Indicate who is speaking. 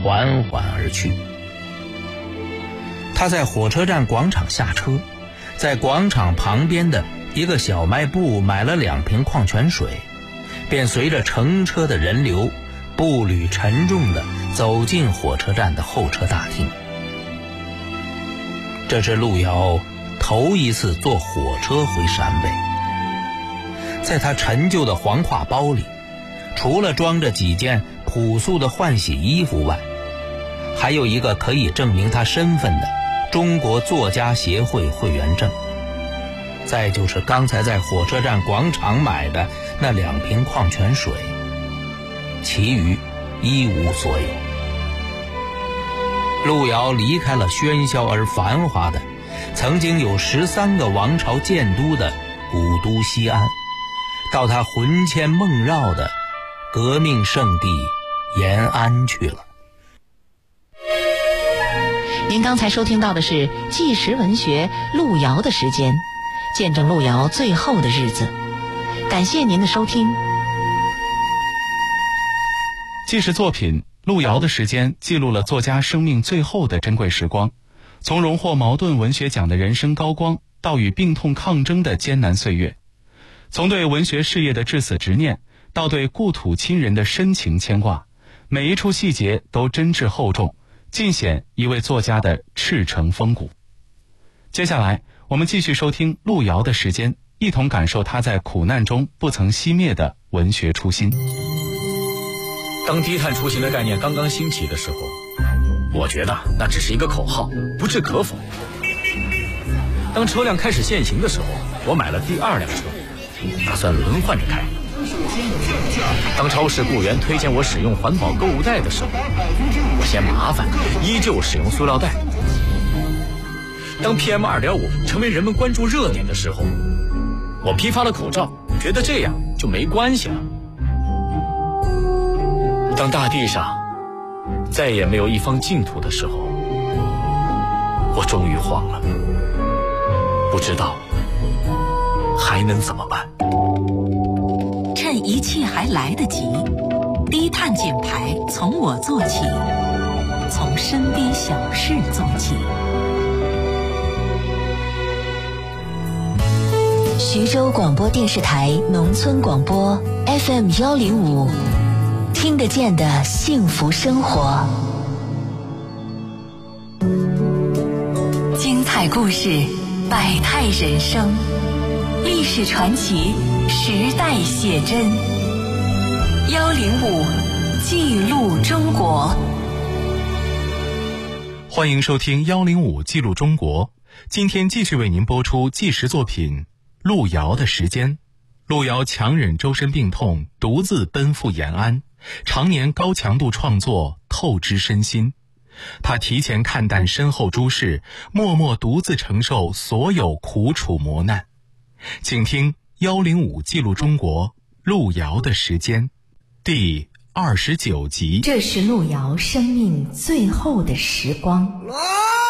Speaker 1: 缓缓而去。他在火车站广场下车，在广场旁边的一个小卖部买了2瓶矿泉水，便随着乘车的人流步履沉重地走进火车站的候车大厅。这是路遥头一次坐火车回陕北。在他陈旧的黄挎包里，除了装着几件朴素的换洗衣服外，还有一个可以证明他身份的中国作家协会会员证，再就是刚才在火车站广场买的那2瓶矿泉水，其余一无所有。路遥离开了喧嚣而繁华的曾经有13个王朝建都的古都西安，到他魂牵梦绕的革命圣地延安去了。
Speaker 2: 您刚才收听到的是纪实文学路遥的时间，见证路遥最后的日子。感谢您的收听。
Speaker 3: 纪实作品路遥的时间记录了作家生命最后的珍贵时光，从荣获茅盾文学奖的人生高光，到与病痛抗争的艰难岁月，从对文学事业的至死执念，到对故土亲人的深情牵挂，每一处细节都真挚厚重，尽显一位作家的赤诚风骨。接下来我们继续收听路遥的时间，一同感受他在苦难中不曾熄灭的文学初心。
Speaker 4: 当低碳出行的概念刚刚兴起的时候，我觉得那只是一个口号，不置可否。当车辆开始限行的时候，我买了第2辆车，打算轮换着开。当超市雇员推荐我使用环保购物袋的时候，我嫌麻烦，依旧使用塑料袋。当 PM2.5 成为人们关注热点的时候，我批发了口罩，觉得这样就没关系了。当大地上再也没有一方净土的时候，我终于慌了，不知道还能怎么办。
Speaker 5: 趁一切还来得及，低碳减排从我做起，从身边小事做起。
Speaker 6: 徐州广播电视台农村广播 FM105，听得见的幸福生活。精彩故事，百态人生，历史传奇，时代写真。105记录中国。
Speaker 3: 欢迎收听105记录中国。今天继续为您播出纪实作品路遥的时间。路遥强忍周身病痛，独自奔赴延安，常年高强度创作，透支身心。他提前看淡身后诸事，默默独自承受所有苦楚磨难。请听105记录中国路遥的时间第29集。
Speaker 6: 这是路遥生命最后的时光。